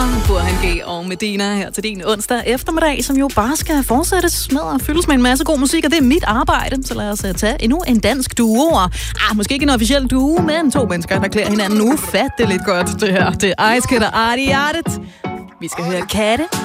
Burhan G og Medina her til din onsdag eftermiddag, som jo bare skal fortsættes med at fyldes med en masse god musik, og det er mit arbejde, så lad os tage endnu en dansk duo. Måske ikke en officiel duo, men to mennesker, der klæder hinanden ufatteligt godt. Det her, det er Ice Kid og Artie Artet. Vi skal høre Katte.